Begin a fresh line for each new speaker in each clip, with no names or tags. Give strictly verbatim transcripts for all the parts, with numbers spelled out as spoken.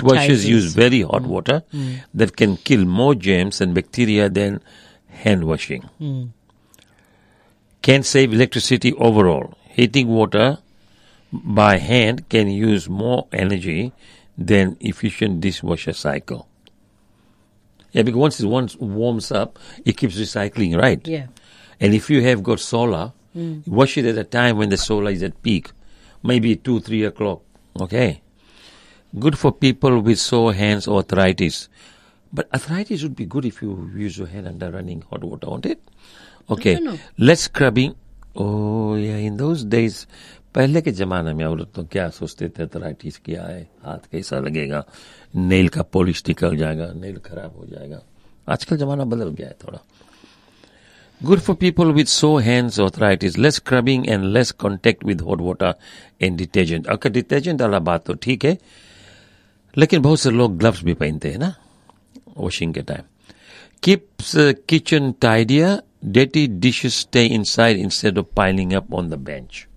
Dishwashers use very hot mm. water mm. that can kill more germs and bacteria than hand washing.
Mm.
Can save electricity overall. Heating water by hand can use more energy than efficient dishwasher cycle. Yeah, because once it once warms up, it keeps recycling, right?
Yeah.
And if you have got solar,
mm.
wash it at a time when the solar is at peak, maybe two, three o'clock. Okay. Good for people with sore hands or arthritis. But arthritis would be good if you use your hand under running hot water, won't it? Okay. Less scrubbing. Oh, yeah. In those days, पहले के जमाने में औरत तो क्या सोचते थे arthritis क्या है, हाथ कैसा लगेगा, नेल का पॉलिश निकल जाएगा, नेल खराब हो जाएगा. आजकल जमाना बदल गया है थोड़ा. Good for people with sore hands or arthritis. Less scrubbing and less contact with hot water and detergent. Okay, detergent वाला बात तो ठीक है, लेकिन बहुत से लोग ग्लव्स भी पहनते हैं ना washing के time. Keeps uh, kitchen tidier. Dirty dishes stay inside instead of piling up on the bench.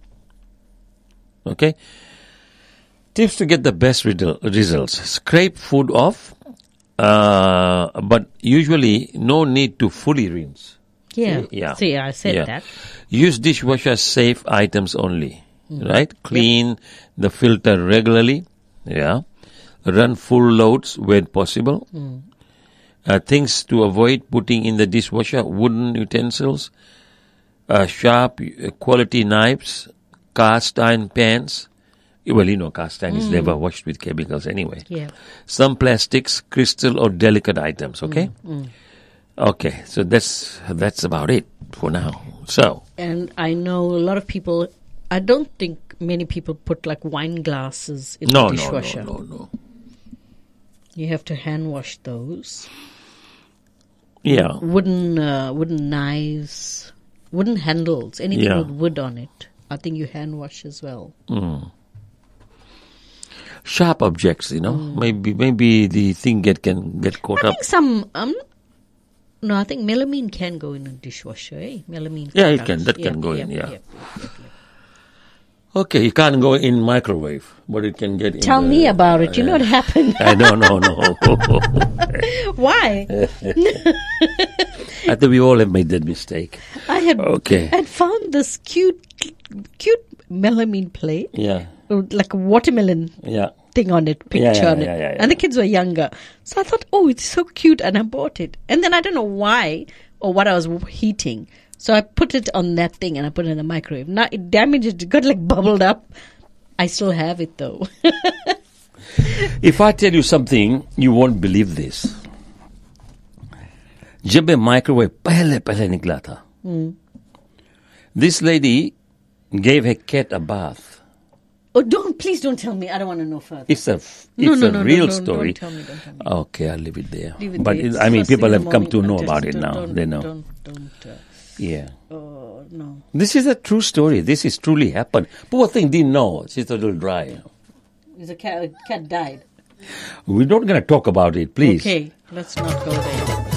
Okay. Tips to get the best results. Scrape food off, uh, but usually no need to fully rinse.
Yeah.
Yeah.
See, I said
yeah.
that.
Use dishwasher safe items only.
Mm.
Right? Clean
yep.
the filter regularly. Yeah. Run full loads when possible.
Mm.
Uh, things to avoid putting in the dishwasher: wooden utensils, uh, sharp uh, quality knives, cast iron pans. Well, you know, cast iron mm. is never washed with chemicals anyway.
Yeah.
Some plastics, crystal or delicate items. Okay.
Mm. Mm.
Okay. So that's that's about it for now. So.
And I know a lot of people. I don't think many people put like wine glasses in
no,
the dishwasher.
No, no, no, no.
You have to hand wash those.
Yeah.
Wooden, uh, wooden knives, wooden handles, anything
yeah.
with wood on it. I think you hand wash as well.
Mm. Sharp objects, you know,
mm.
maybe maybe the thing get can get caught
I
up.
I think some, um, no, I think melamine can go in a dishwasher. Eh? Melamine.
Yeah, it
cups.
can. That
yep,
can go
yep,
in. Yeah.
Yep, yep, yep.
Okay, it can't go in microwave, but it can get.
Tell
in
me
the,
about it. You
uh,
know what happened?
I don't know, no.
Why?
I think we all have made that mistake.
I had
okay.
had found this cute, cute melamine plate.
Yeah.
Like a watermelon.
Yeah.
Thing on it, picture
yeah, yeah,
on it.
Yeah, yeah, yeah.
And the kids were younger. So I thought, oh, it's so cute, and I bought it. And then I don't know why or what I was heating. So I put it on that thing and I put it in the microwave. Now it damaged it. It got like bubbled up. I still have it though.
If I tell you something, you won't believe this. जब ये microwave पहले पहले निकला था,
mm.
this lady gave her cat a bath.
Oh, don't, please don't tell me. I don't want to know further.
It's a, it's
no, no,
a
no,
real
no, no,
story.
Don't tell me, don't tell me.
Okay, I'll leave it there.
Leave it
but
there.
it, I mean,
First
people
thing in
have
the
come to
morning,
know
just
about it
don't,
now.
Don't,
they know.
Don't, don't. Uh,
yeah.
Oh, no.
This is a true story. This is truly happened. Poor thing didn't know. She's a little dry.
Is a cat, cat died.
We're not going to talk about it, please.
Okay, let's not go there.